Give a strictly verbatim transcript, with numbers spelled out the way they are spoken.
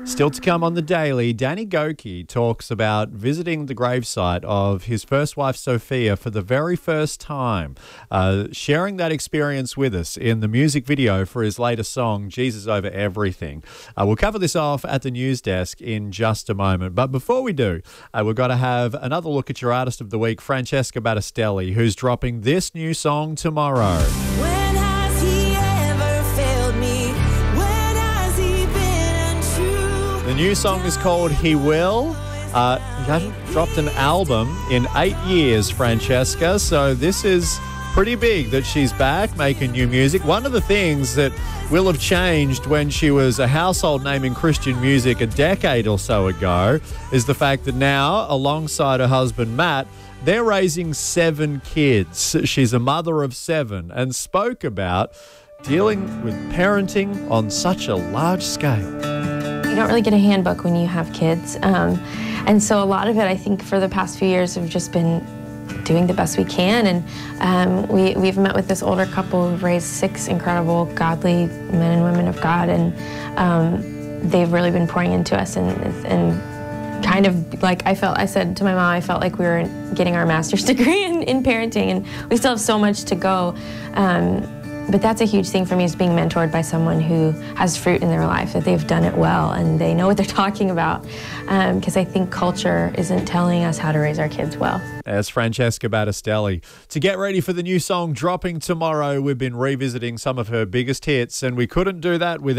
Still to come on The Daily, Danny Gokey talks about visiting the gravesite of his first wife, Sophia, for the very first time, uh, sharing that experience with us in the music video for his latest song, Jesus Over Everything. Uh, we'll cover this off at the news desk in just a moment. But before we do, uh, we've got to have another look at your artist of the week, Francesca Battistelli, who's dropping this new song tomorrow. When has he ever failed me? When has he been untrue? The new song is called He Will. Uh, you haven't dropped an album in eight years, Francesca, so this is pretty big that she's back making new music. One of the things that will have changed when she was a household name in Christian music a decade or so ago is the fact that now, alongside her husband Matt, they're raising seven kids. She's a mother of seven and spoke about dealing with parenting on such a large scale. You don't really get a handbook when you have kids. Um, and so a lot of it, I think, for the past few years have just been doing the best we can. And um, we, we've met with this older couple who've raised six incredible, godly men and women of God. And um, they've really been pouring into us and, and kind of like I felt, I said to my mom, I felt like we were getting our master's degree in, in parenting, and we still have so much to go. Um, but that's a huge thing for me, is being mentored by someone who has fruit in their life, that they've done it well and they know what they're talking about. Because um, I think culture isn't telling us how to raise our kids well. As Francesca Battistelli. To get ready for the new song dropping tomorrow, we've been revisiting some of her biggest hits, and we couldn't do that with